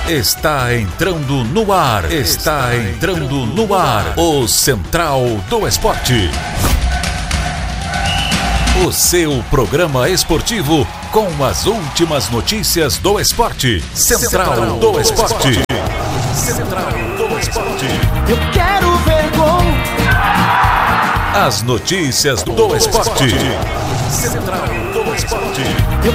Está entrando no ar. Está entrando no ar. O Central do Esporte. O seu programa esportivo com as últimas notícias do esporte. Central do Esporte. Central do Esporte. Eu quero ver gol. As notícias do esporte. Central do Esporte. Eu